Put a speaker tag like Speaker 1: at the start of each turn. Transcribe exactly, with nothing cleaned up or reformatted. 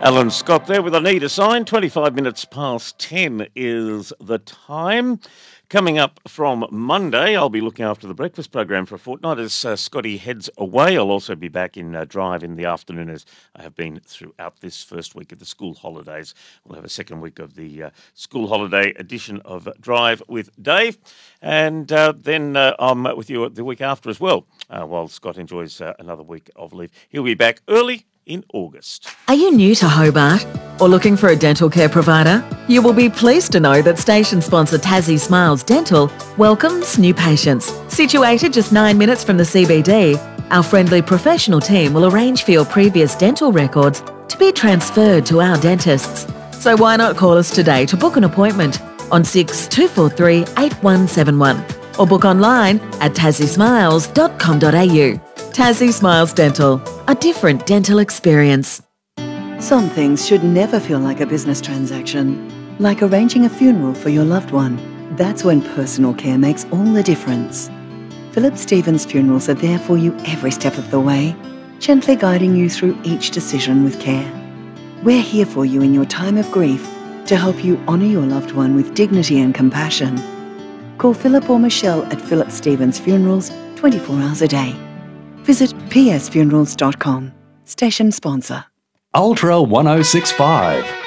Speaker 1: Alan Scott there with Anita Sign. twenty-five minutes past ten is the time. Coming up from Monday, I'll be looking after the breakfast program for a fortnight as uh, Scotty heads away. I'll also be back in uh, Drive in the afternoon as I have been throughout this first week of the school holidays. We'll have a second week of the uh, school holiday edition of Drive with Dave. And uh, then uh, I'm with you the week after as well, uh, while Scott enjoys uh, another week of leave. He'll be back early in August.
Speaker 2: Are you new to Hobart or looking for a dental care provider? You will be pleased to know that station sponsor Tassie Smiles Dental welcomes new patients. Situated just nine minutes from the C B D, our friendly professional team will arrange for your previous dental records to be transferred to our dentists. So why not call us today to book an appointment on six two four three eight one seven one or book online at tassie smiles dot com dot a u. Tassie Smiles Dental, a different dental experience.
Speaker 3: Some things should never feel like a business transaction, like arranging a funeral for your loved one. That's when personal care makes all the difference. Philip Stevens Funerals are there for you every step of the way, gently guiding you through each decision with care. We're here for you in your time of grief to help you honour your loved one with dignity and compassion. Call Philip or Michelle at Philip Stevens Funerals twenty-four hours a day. Visit p s funerals dot com. Station sponsor.
Speaker 4: Ultra one oh six point five.